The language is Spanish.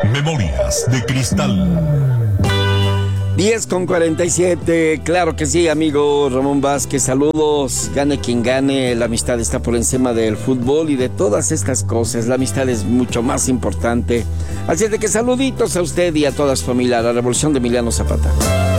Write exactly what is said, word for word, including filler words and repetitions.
Memorias de Cristal. diez con cuarenta y siete, claro que sí, amigo Ramón Vázquez, saludos, gane quien gane, la amistad está por encima del fútbol y de todas estas cosas, la amistad es mucho más importante, así es de que saluditos a usted y a toda su familia, la revolución de Emiliano Zapata.